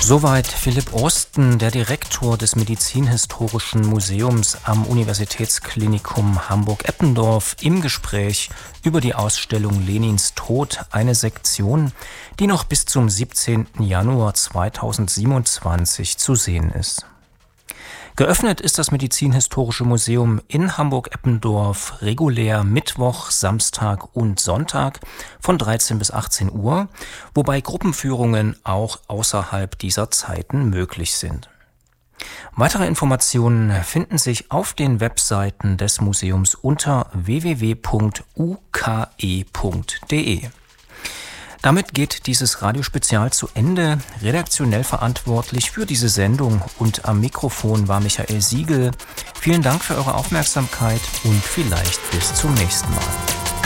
Soweit Philipp Osten, der Direktor des Medizinhistorischen Museums am Universitätsklinikum Hamburg-Eppendorf, im Gespräch über die Ausstellung Lenins Tod, eine Sektion, die noch bis zum 17. Januar 2027 zu sehen ist. Geöffnet ist das Medizinhistorische Museum in Hamburg-Eppendorf regulär Mittwoch, Samstag und Sonntag von 13 bis 18 Uhr, wobei Gruppenführungen auch außerhalb dieser Zeiten möglich sind. Weitere Informationen finden sich auf den Webseiten des Museums unter www.uke.de. Damit geht dieses Radiospezial zu Ende. Redaktionell verantwortlich für diese Sendung und am Mikrofon war Michael Siegel. Vielen Dank für eure Aufmerksamkeit und vielleicht bis zum nächsten Mal.